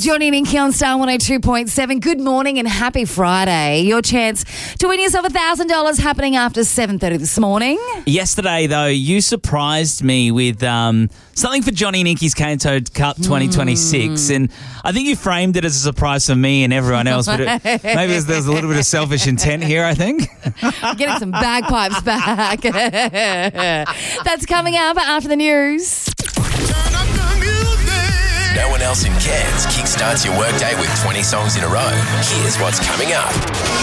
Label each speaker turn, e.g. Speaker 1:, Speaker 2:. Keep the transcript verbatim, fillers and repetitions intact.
Speaker 1: Johnny and Inky on Star one oh two point seven. Good morning and happy Friday. Your chance to win yourself one thousand dollars happening after seven thirty this morning.
Speaker 2: Yesterday, though, you surprised me with um, something for Johnny and Inky's Cane Toad Cup twenty twenty-six. Mm. And I think you framed it as a surprise for me and everyone else. But it, maybe there's, there's a little bit of selfish intent here, I think.
Speaker 1: Getting some bagpipes back. That's coming up after the news.
Speaker 3: No one else in Cairns kickstarts your workday with twenty songs in a row. Here's what's coming up.